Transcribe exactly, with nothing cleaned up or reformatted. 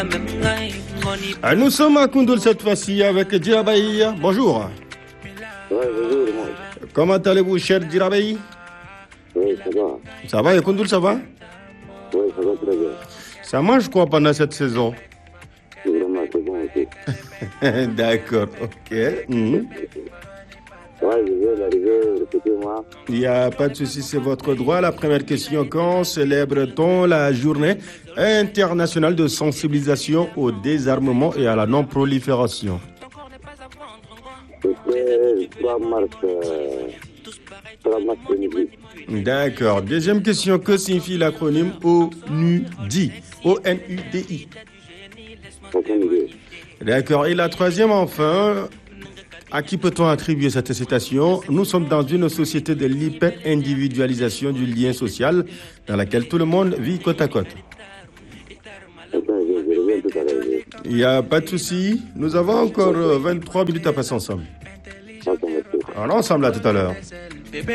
Ah, nous sommes à Koundoul cette fois-ci avec Djirabaï. Bonjour. Ouais, bonjour, moi. Comment allez-vous, cher Djirabaï? Oui, ça va. Ça va et Koundoul, ça va? Oui, ça va très bien. Ça mange quoi pendant cette saison? C'est vraiment c'est bon aussi. D'accord, ok. Mhm. Ouais, je viens d'arriver, répétez-moi. Il n'y a pas de souci, c'est votre droit. La première question, quand célèbre-t-on la journée internationale de sensibilisation au désarmement et à la non-prolifération? C'était trois mars, euh, trois mars deux mille dix. D'accord. Deuxième question, que signifie l'acronyme O N U D I? O N U D I. Aucune idée. D'accord. Et la troisième, enfin, à qui peut-on attribuer cette citation? Nous sommes dans une société de l'hyper-individualisation du lien social dans laquelle tout le monde vit côte à côte. Attends, je, je reviens tout à l'heure. Il n'y a pas de souci. Nous avons encore euh, vingt-trois minutes à passer ensemble. Attends, merci. Alors, ensemble à tout à l'heure.